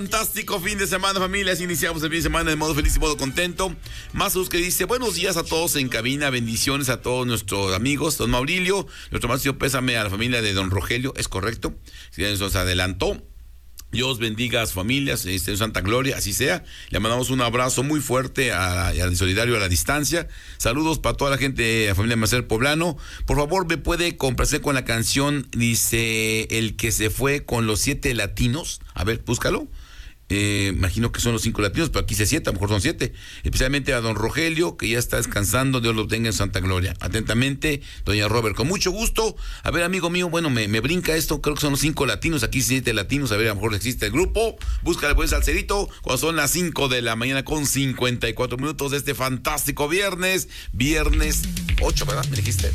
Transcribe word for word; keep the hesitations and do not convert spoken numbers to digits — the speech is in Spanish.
Fantástico fin de semana, familias. Iniciamos el fin de semana de modo feliz y modo contento. Mazus que dice, buenos días a todos en cabina, bendiciones a todos nuestros amigos. Don Maurilio, nuestro más pésame a la familia de don Rogelio, es correcto, se nos adelantó. Dios bendiga a sus familias, este, en Santa Gloria, así sea. Le mandamos un abrazo muy fuerte a, a solidario a la distancia. Saludos para toda la gente de la familia Macer Poblano. Por favor, me puede complacer con la canción, dice, el que se fue con los siete latinos. A ver, búscalo. Eh, imagino que son los cinco latinos, pero aquí dice siete, a lo mejor son siete. Especialmente a don Rogelio, que ya está descansando, Dios lo tenga en Santa Gloria. Atentamente, doña Robert, con mucho gusto. A ver, amigo mío, bueno, me, me brinca esto, creo que son los cinco latinos, aquí siete latinos, a ver, a lo mejor existe el grupo. Búscale buen salserito, cuando son las cinco de la mañana con cincuenta y cuatro minutos de este fantástico viernes, viernes ocho, ¿verdad? Me dijiste.